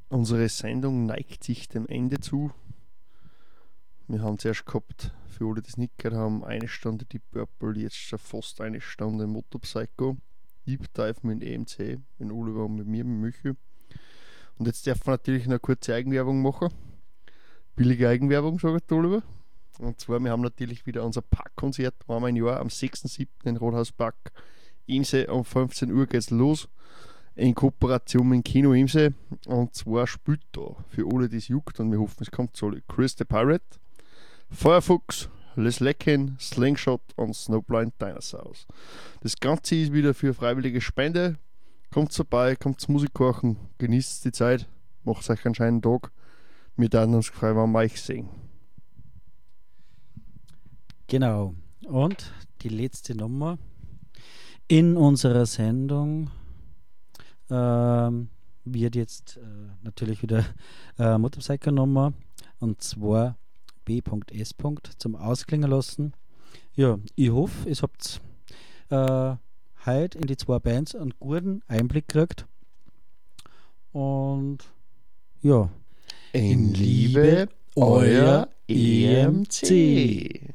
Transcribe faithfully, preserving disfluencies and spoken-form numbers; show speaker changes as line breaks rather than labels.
Unsere Sendung neigt sich dem Ende zu. Wir haben zuerst gehabt, für alle, die es nicht gehört haben, eine Stunde Deep Purple, jetzt schon fast eine Stunde Motopsycho. Deep Dive mit E M C, mit Oliver und mit mir, mit Michi. Und jetzt darf man natürlich noch eine kurze Eigenwerbung machen. Billige Eigenwerbung, sagt der Oliver. Und zwar, wir haben natürlich wieder unser Parkkonzert einmal im Jahr am sechsten siebten in Rothauspark Imse. Um fünfzehn Uhr geht's los. In Kooperation mit dem Kino Imse. Und zwar spielt da für alle, die es juckt, und wir hoffen, es kommt so, Chris the Pirate, Firefox, Les Lecken, Slingshot und Snowblind Dinosaurs. Das Ganze ist wieder für freiwillige Spende. Kommt vorbei, kommt Musik kochen, genießt die Zeit, macht euch einen schönen Tag. Wir werden uns freuen, wenn wir euch sehen.
Genau. Und die letzte Nummer in unserer Sendung ähm, wird jetzt äh, natürlich wieder äh, Motorcycle-Nummer, und zwar B S. zum Ausklingen lassen. Ja, ich hoffe, ihr habt äh, heute in die zwei Bands einen guten Einblick gekriegt. Und ja,
In Liebe, euer E M C.